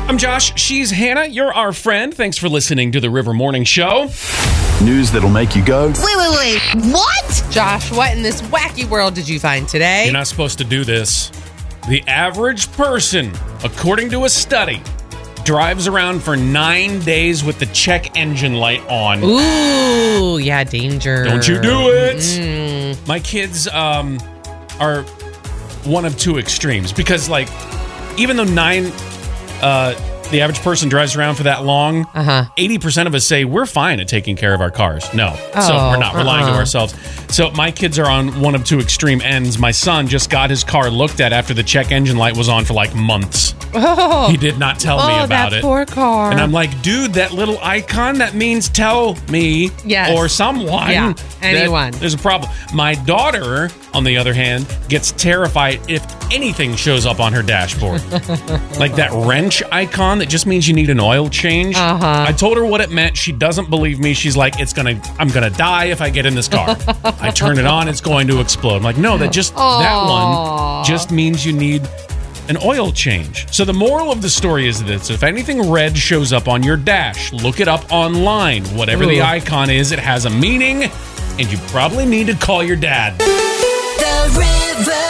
I'm Josh. She's Hannah. You're our friend. Thanks for listening to the River Morning Show. News that'll make you go, Wait. What? Josh, what in this wacky world did you find today? You're not supposed to do this. The average person, according to a study, drives around for 9 days with the check engine light on. Ooh, yeah, danger. Don't you do it. My kids are one of two extremes because, like, even though the average person drives around for that long, 80% of us say we're fine at taking care of our cars. No. So we're not. We're lying to ourselves. So my kids are on one of two extreme ends. My son just got his car looked at after the check engine light was on for like months. He did not tell me about it. Poor car. And I'm like, dude, that little icon, that means tell me or someone anyone. There's a problem. My daughter, on the other hand, gets terrified if anything shows up on her dashboard. Like that wrench icon that just means you need an oil change. I told her what it meant. She doesn't believe me. She's like, I'm gonna die if I get in this car. I turn it on, it's going to explode. I'm like, no, that one just means you need an oil change. So the moral of the story is this: if anything red shows up on your dash, look it up online. Whatever the icon is, it has a meaning, and you probably need to call your dad. The River.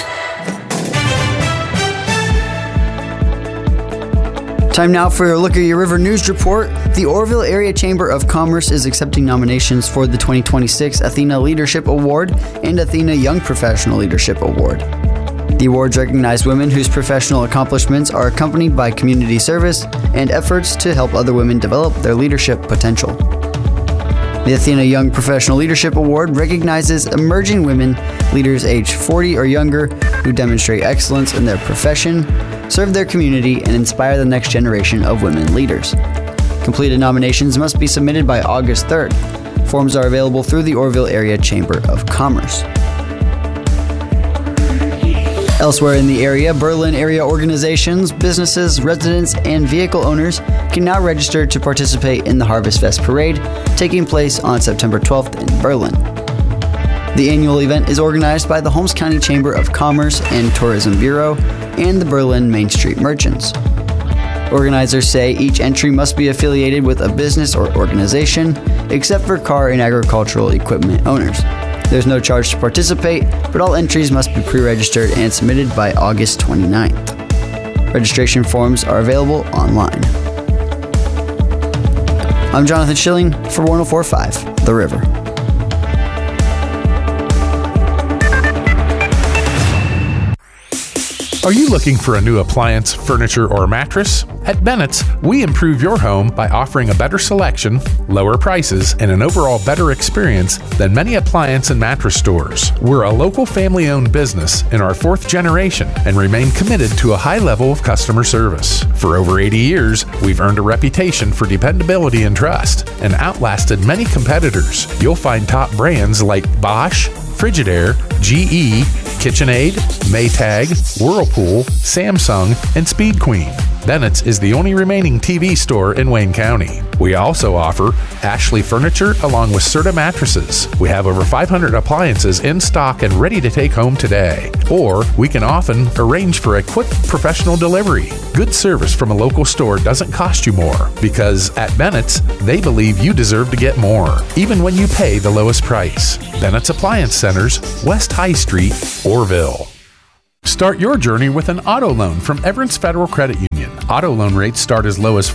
Time now for your Look at Your River News Report. The Orrville Area Chamber of Commerce is accepting nominations for the 2026 Athena Leadership Award and Athena Young Professional Leadership Award. The awards recognize women whose professional accomplishments are accompanied by community service and efforts to help other women develop their leadership potential. The Athena Young Professional Leadership Award recognizes emerging women, leaders aged 40 or younger, who demonstrate excellence in their profession, serve their community, and inspire the next generation of women leaders. Completed nominations must be submitted by August 3rd. Forms are available through the Orrville Area Chamber of Commerce. Elsewhere in the area, Berlin area organizations, businesses, residents, and vehicle owners can now register to participate in the Harvest Fest Parade, taking place on September 12th in Berlin. The annual event is organized by the Holmes County Chamber of Commerce and Tourism Bureau and the Berlin Main Street Merchants. Organizers say each entry must be affiliated with a business or organization, except for car and agricultural equipment owners. There's no charge to participate, but all entries must be pre-registered and submitted by August 29th. Registration forms are available online. I'm Jonathan Schilling for 104.5 The River. Are you looking for a new appliance, furniture, or mattress? At Bennett's, we improve your home by offering a better selection, lower prices, and an overall better experience than many appliance and mattress stores. We're a local family-owned business in our 4th generation and remain committed to a high level of customer service. For over 80 years, we've earned a reputation for dependability and trust and outlasted many competitors. You'll find top brands like Bosch, Frigidaire, GE, KitchenAid, Maytag, Whirlpool, Samsung, and Speed Queen. Bennett's is the only remaining TV store in Wayne County. We also offer Ashley Furniture along with Serta mattresses. We have over 500 appliances in stock and ready to take home today. Or we can often arrange for a quick professional delivery. Good service from a local store doesn't cost you more because at Bennett's, they believe you deserve to get more, even when you pay the lowest price. Bennett's Appliance Centers, West High Street, Orrville. Start your journey with an auto loan from Everence Federal Credit Union. Auto loan rates start as low as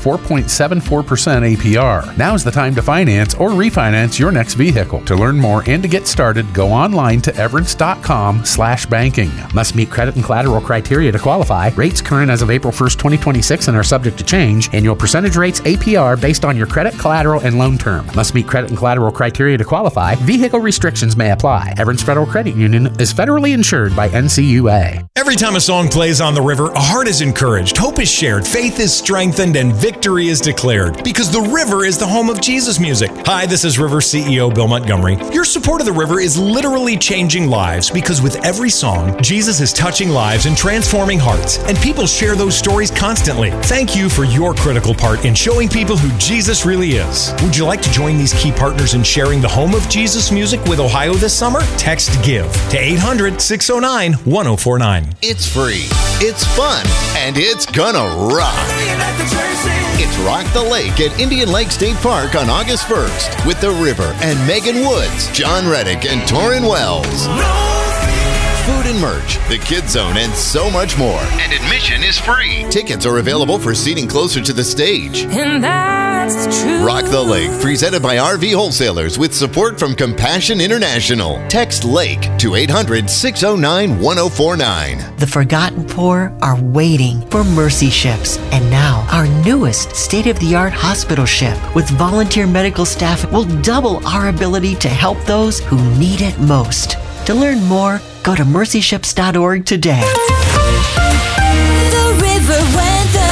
4.74% APR. Now's the time to finance or refinance your next vehicle. To learn more and to get started, go online to everence.com/banking. Must meet credit and collateral criteria to qualify. Rates current as of April 1st, 2026 and are subject to change. Annual percentage rates APR based on your credit, collateral, and loan term. Must meet credit and collateral criteria to qualify. Vehicle restrictions may apply. Everence Federal Credit Union is federally insured by NCUA. Every time a song plays on the river, a heart is encouraged, hope is shared, faith is strengthened, and victory is declared. Because the river is the home of Jesus music. Hi, this is River CEO Bill Montgomery. Your support of the river is literally changing lives because with every song, Jesus is touching lives and transforming hearts. And people share those stories constantly. Thank you for your critical part in showing people who Jesus really is. Would you like to join these key partners in sharing the home of Jesus music with Ohio this summer? Text GIVE to 800-609-1049. It's free, it's fun, and it's gonna rock. It's Rock the Lake at Indian Lake State Park on August 1st with The River and Megan Woods, John Reddick, and Torrin Wells. Food and merch, the Kids Zone, and so much more. And admission is free. Tickets are available for seating closer to the stage. And that's the truth. Rock the Lake, presented by RV Wholesalers with support from Compassion International. Text LAKE to 800-609-1049. The forgotten poor are waiting for Mercy Ships. And now, our newest state-of-the-art hospital ship with volunteer medical staff will double our ability to help those who need it most. To learn more, go to mercyships.org today. The River weather.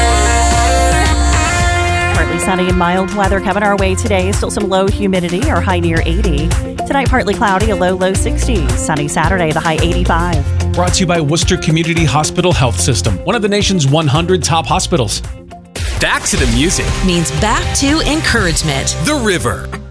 Partly sunny and mild weather coming our way today. Still some low humidity, our high near 80. Tonight, partly cloudy, a low 60s. Sunny Saturday, the high 85. Brought to you by Worcester Community Hospital Health System, one of the nation's 100 top hospitals. Back to the music means back to encouragement. The River.